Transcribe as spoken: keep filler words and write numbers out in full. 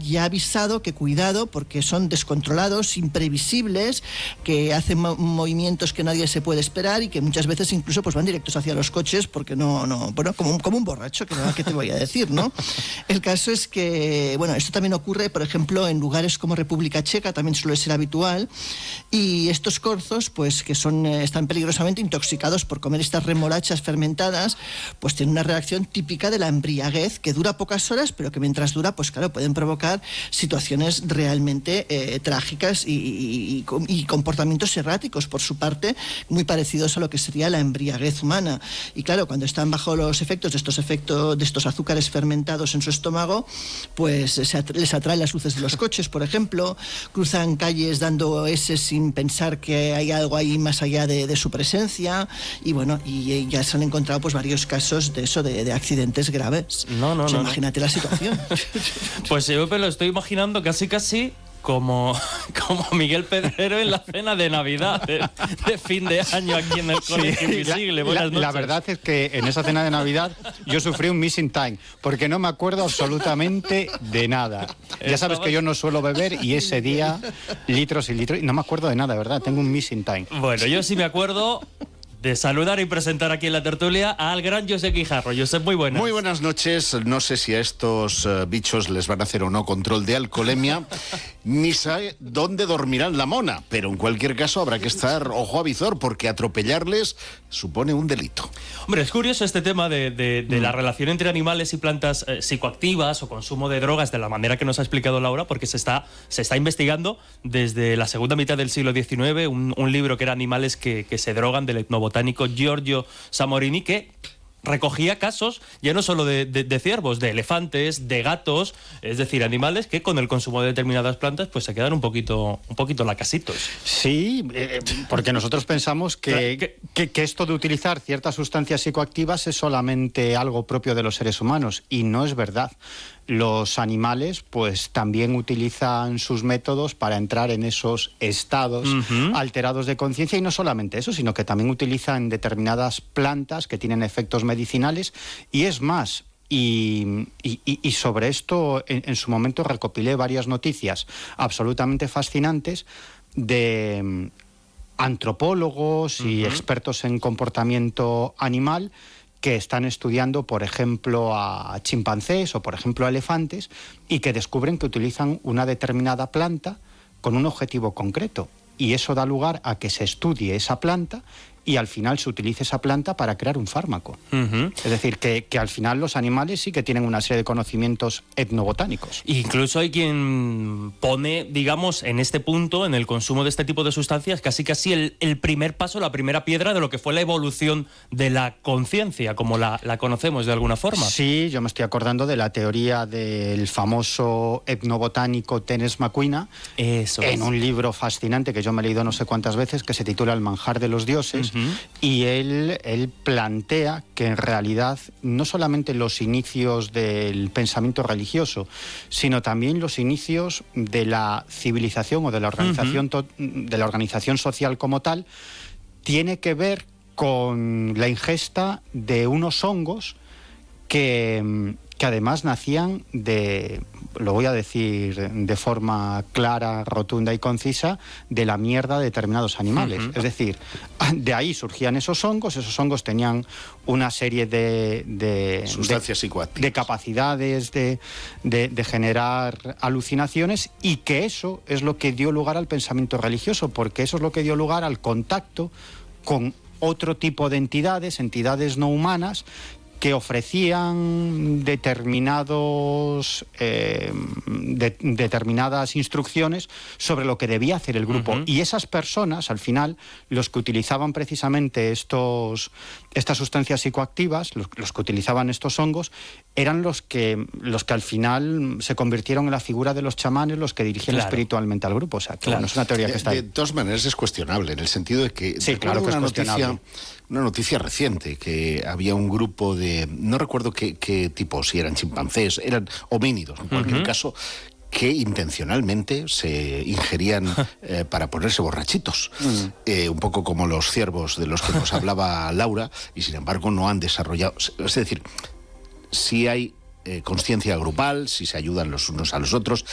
ya ha avisado que cuidado porque son descontrolados, imprevisibles, que hacen mo- movimientos que nadie se puede esperar y que muchas veces incluso pues van directos hacia los coches porque no, no bueno, como un, como un borracho, que no, ¿qué te voy a decir, no? El caso es que, bueno, esto también ocurre, por ejemplo, en lugares como República Checa, también suele ser habitual, y estos corzos, pues que son, eh, están peligrosamente intoxicados por comer estas remolachas fermentadas, pues tienen una reacción típica de la embriaguez que dura pocas horas, pero que mientras dura, pues claro, pueden provocar situaciones realmente eh, trágicas y, y, y, y comportamientos erráticos por su parte, muy parecidos a lo que sería la embriaguez humana. Y claro, cuando están bajo los efectos de estos efectos de estos azúcares fermentados en su estómago, pues se at- les atraen las luces de los coches, por ejemplo, cruzan calles dando S sin pensar que hay algo ahí más allá de, de su presencia, y bueno, y, y ya se han encontrado pues varios casos de eso, de, de accidentes graves. No, no, O sea, no, imagínate no. la situación. Pues yo me lo estoy imaginando casi casi como, como Miguel Pedrero en la cena de Navidad, de, de fin de año aquí en el Colegio Invisible. La, la, Buenas la noches. verdad es que en esa cena de Navidad yo sufrí un missing time, porque no me acuerdo absolutamente de nada. Ya sabes que yo no suelo beber y ese día litros y litros, y no me acuerdo de nada, ¿verdad? Tengo un missing time. Bueno, yo sí me acuerdo de saludar y presentar aquí en la tertulia al gran Josep Guijarro. Josep, muy buenas. Muy buenas noches. No sé si a estos uh, bichos les van a hacer o no control de alcoholemia, ni sabe dónde dormirán la mona, pero en cualquier caso habrá que estar ojo a visor porque atropellarles supone un delito. Hombre, es curioso este tema de, de, de Mm. la relación entre animales y plantas eh, psicoactivas o consumo de drogas de la manera que nos ha explicado Laura, porque se está, se está investigando desde la segunda mitad del siglo diecinueve, un, un libro que era Animales que, que se drogan, del etnobotánico Giorgio Samorini, que recogía casos ya no solo de, de, de ciervos, de elefantes, de gatos, es decir, animales que con el consumo de determinadas plantas pues se quedan un poquito, un poquito lacasitos. Sí, eh, porque nosotros pensamos que, que, que esto de utilizar ciertas sustancias psicoactivas es solamente algo propio de los seres humanos, y no es verdad. Los animales pues también utilizan sus métodos para entrar en esos estados uh-huh. alterados de conciencia, y no solamente eso, sino que también utilizan determinadas plantas que tienen efectos medicinales, y es más, y, y, y sobre esto en, en su momento recopilé varias noticias absolutamente fascinantes de antropólogos uh-huh. y expertos en comportamiento animal que están estudiando, por ejemplo, a chimpancés o, por ejemplo, a elefantes, y que descubren que utilizan una determinada planta con un objetivo concreto. Y eso da lugar a que se estudie esa planta y al final se utilice esa planta para crear un fármaco. Uh-huh. Es decir, que, que al final los animales sí que tienen una serie de conocimientos etnobotánicos. Incluso hay quien pone, digamos, en este punto, en el consumo de este tipo de sustancias, casi casi el, el primer paso, la primera piedra de lo que fue la evolución de la conciencia, como la, la conocemos de alguna forma. Sí, yo me estoy acordando de la teoría del famoso etnobotánico Tenes Maquina, Eso en es. un libro fascinante que yo me he leído no sé cuántas veces, que se titula El manjar de los dioses. Uh-huh. Y él, él plantea que en realidad no solamente los inicios del pensamiento religioso, sino también los inicios de la civilización o de la organización, uh-huh. de la organización social como tal, tiene que ver con la ingesta de unos hongos que, que además nacían de, lo voy a decir de forma clara, rotunda y concisa, de la mierda de determinados animales. Uh-huh. Es decir, de ahí surgían esos hongos, esos hongos tenían una serie de, de sustancias de, psicoactivas, de capacidades de, de, de generar alucinaciones, y que eso es lo que dio lugar al pensamiento religioso, porque eso es lo que dio lugar al contacto con otro tipo de entidades, entidades no humanas, que ofrecían determinados eh, de, determinadas instrucciones sobre lo que debía hacer el grupo. Uh-huh. Y esas personas, al final, los que utilizaban precisamente estos, estas sustancias psicoactivas, los, los que utilizaban estos hongos, eran los que, los que al final se convirtieron en la figura de los chamanes, los que dirigían claro. espiritualmente al grupo. O sea, que claro. bueno, es una teoría de, que está de ahí. De todas maneras es cuestionable, en el sentido de que... Sí, claro que es una cuestionable. Noticia, una noticia reciente, que había un grupo de... No recuerdo qué, qué tipo, si eran chimpancés, eran homínidos, en cualquier uh-huh. caso, que intencionalmente se ingerían eh, para ponerse borrachitos. Uh-huh. Eh, un poco como los ciervos de los que nos hablaba Laura, y sin embargo no han desarrollado... Es decir, si hay... Eh, conciencia grupal, si se ayudan los unos a los otros,